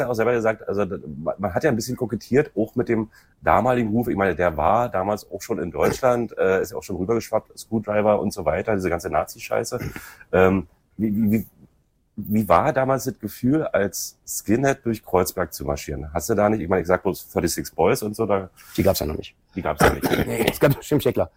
ja auch selber gesagt, also man hat ja ein bisschen kokettiert, auch mit dem damaligen Ruf. Ich meine, der war damals auch schon in Deutschland, ist ja auch schon rübergeschwappt, Screwdriver und so weiter, diese ganze Nazi-Scheiße. Wie war damals das Gefühl, als Skinhead durch Kreuzberg zu marschieren? Hast du da nicht, ich meine, ich sag bloß 36 Boys und so, da. Die gab's ja noch nicht. Die gab's ja nicht. Nee, es gab bestimmt Checkler.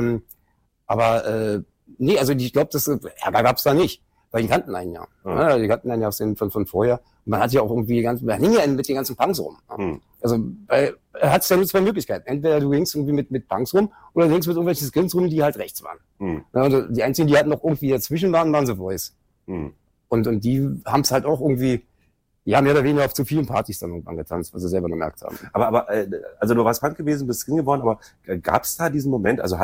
Nee, also ich glaube, Ärger gab's da nicht. Weil die kannten einen ja. Ja. Die kannten einen ja von vorher. Und man hat ja auch irgendwie man hing ja mit den ganzen Punks rum. Also, er hat ja nur zwei Möglichkeiten. Entweder du hingst irgendwie mit Punks rum, oder du hingst mit irgendwelchen Skins rum, die halt rechts waren. Ja, also die einzigen, die halt noch irgendwie dazwischen waren The Voice. Und die haben es halt auch irgendwie, die haben mehr oder weniger auf zu vielen Partys dann irgendwann getanzt, was sie selber gemerkt haben. Also du warst Punk gewesen, bist Skin geworden, aber gab's da diesen Moment, also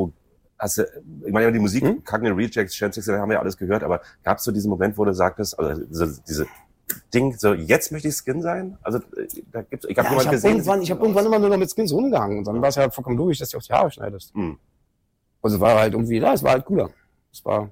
ich meine, die Musik, Cagney Rejects, Chantix, haben wir ja alles gehört, aber gab es so diesen Moment, wo du sagtest, also diese Ding, so jetzt möchte ich Skin sein? Also da gibt's, ich habe irgendwann immer nur noch mit Skins rumgehangen und dann war es ja vollkommen logisch, dass du auch die Haare schneidest. Also war halt irgendwie, es war halt cooler. Es war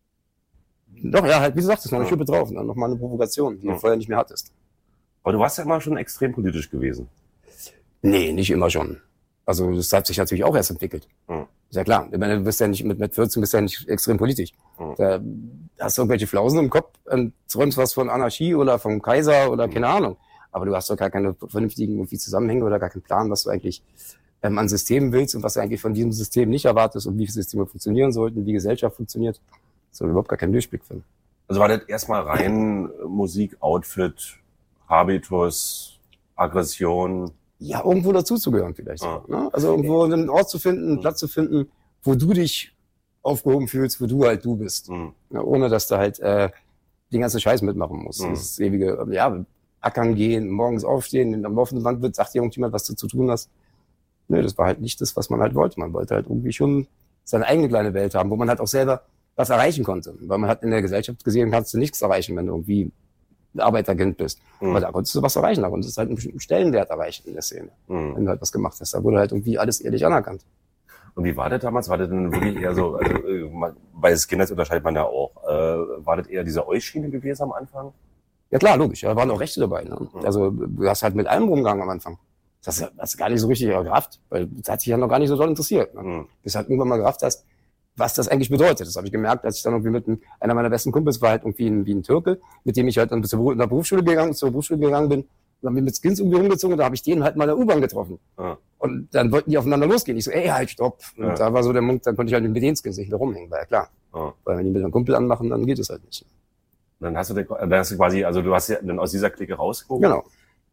doch, ja, halt, wie du sagtest, noch eine Schippe drauf und dann nochmal eine Provokation, die du vorher nicht mehr hattest. Aber du warst ja immer schon extrem politisch gewesen. Nee, nicht immer schon. Also das hat sich natürlich auch erst entwickelt. Ist ja klar. Ich meine, du bist ja nicht mit 14 bist ja nicht extrem politisch. Da hast du irgendwelche Flausen im Kopf und träumst was von Anarchie oder vom Kaiser oder keine Ahnung. Aber du hast doch gar keine vernünftigen irgendwie Zusammenhänge oder gar keinen Plan, was du eigentlich an Systemen willst und was du eigentlich von diesem System nicht erwartest und wie Systeme funktionieren sollten, wie Gesellschaft funktioniert. So überhaupt gar keinen Durchblick finden. Also war das erstmal rein Musik, Outfit, Habitus, Aggression? Ja, irgendwo dazuzugehören vielleicht. Ne? Also irgendwo einen Ort zu finden, einen Platz zu finden, wo du dich aufgehoben fühlst, wo du halt du bist. Ja, ohne dass du halt den ganzen Scheiß mitmachen musst. Das ewige, ackern gehen, morgens aufstehen, am laufenden Band wird, sagt dir irgendjemand, was du zu tun hast. Nö, das war halt nicht das, was man halt wollte. Man wollte halt irgendwie schon seine eigene kleine Welt haben, wo man halt auch selber was erreichen konnte. Weil man hat in der Gesellschaft gesehen, kannst du nichts erreichen, wenn du irgendwie Arbeiterkind bist. Aber da konntest du was erreichen, da konntest du halt einen bestimmten Stellenwert erreichen in der Szene, wenn du halt was gemacht hast. Da wurde halt irgendwie alles ehrlich anerkannt. Und wie war das damals? War das denn wirklich eher so, also bei Skinheads unterscheidet man ja auch, war das eher diese Euch-Schiene gewesen am Anfang? Ja klar, logisch, da waren auch Rechte dabei. Ne? Also du hast halt mit allem rumgegangen am Anfang. Das hast du gar nicht so richtig gerafft, weil das hat sich ja noch gar nicht so doll interessiert. Ne? Bis halt irgendwann mal gerafft hast, was das eigentlich bedeutet. Das habe ich gemerkt, als ich dann irgendwie mit einer meiner besten Kumpels war halt irgendwie wie ein Türke, mit dem ich halt dann zur Berufsschule gegangen bin und dann bin ich mit Skins irgendwie rumgezogen und da habe ich den halt mal in der U-Bahn getroffen. Und dann wollten die aufeinander losgehen. Ich so, halt, stopp. Und da war so der Mund, dann konnte ich halt mit den Skins nicht mehr rumhängen, war ja klar. Weil wenn die mit einem Kumpel anmachen, dann geht es halt nicht. Dann hast du quasi, also du hast ja dann aus dieser Clique rausgeguckt. Genau.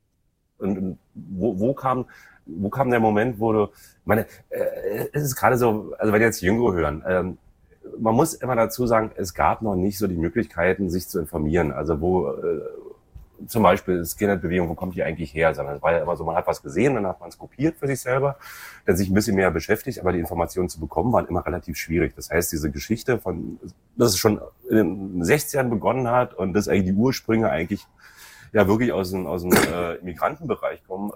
Und wo kam der Moment, wo du, ich meine, es ist gerade so, also wenn jetzt Jüngere hören, man muss immer dazu sagen, es gab noch nicht so die Möglichkeiten, sich zu informieren. Also wo zum Beispiel Skinhead-Bewegung, wo kommt die eigentlich her? Sondern es war ja immer so, man hat was gesehen, dann hat man es kopiert für sich selber, dann sich ein bisschen mehr beschäftigt, aber die Informationen zu bekommen waren immer relativ schwierig. Das heißt, diese Geschichte dass es schon in den 60ern begonnen hat und dass eigentlich die Ursprünge eigentlich ja wirklich aus dem Immigrantenbereich kommen,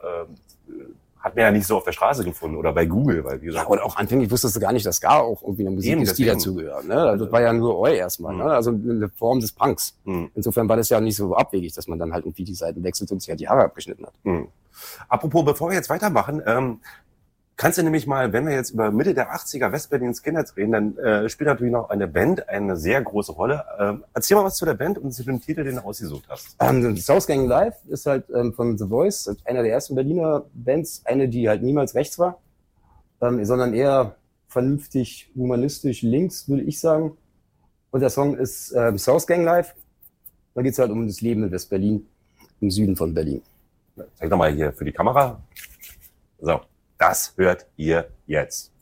hat man ja nicht so auf der Straße gefunden oder bei Google, weil wie gesagt. Ja, und auch anfänglich wusstest du gar nicht, dass Ska auch irgendwie eine Musik ist, die dazugehört. Ne? Also das war ja nur Oi erstmal, ne? Also eine Form des Punks. Insofern war das ja nicht so abwegig, dass man dann halt irgendwie die Seiten wechselt und sich halt die Haare abgeschnitten hat. Apropos, bevor wir jetzt weitermachen, kannst du nämlich mal, wenn wir jetzt über Mitte der 80er West-Berlin Skinheads reden, dann spielt natürlich noch eine Band eine sehr große Rolle. Erzähl mal was zu der Band und zu dem Titel, den du ausgesucht hast. South Gang Live ist halt von The Voice, einer der ersten Berliner Bands, eine, die halt niemals rechts war, sondern eher vernünftig, humanistisch links, würde ich sagen. Und der Song ist South Gang Live. Da geht's halt um das Leben in West-Berlin, im Süden von Berlin. Zeig doch mal hier für die Kamera. So. Das hört ihr jetzt.